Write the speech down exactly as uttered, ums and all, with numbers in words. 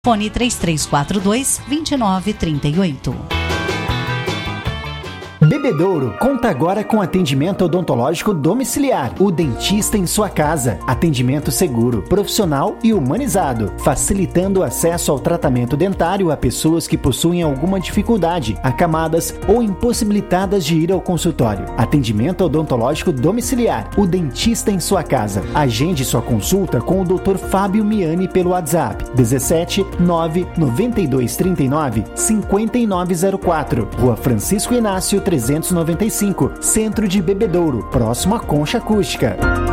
Fone três três quatro dois, dois nove três oito. Bebedouro conta agora com atendimento odontológico domiciliar. O dentista em sua casa. Atendimento seguro, profissional e humanizado, facilitando o acesso ao tratamento dentário a pessoas que possuem alguma dificuldade, acamadas ou impossibilitadas de ir ao consultório. Atendimento odontológico domiciliar. O dentista em sua casa. Agende sua consulta com o doutor Fábio Miani pelo WhatsApp dezessete, nove, noventa e dois, trinta e nove, cinquenta e nove zero quatro. Rua Francisco Inácio trezentos e noventa e cinco, Centro de Bebedouro, próximo à Concha Acústica.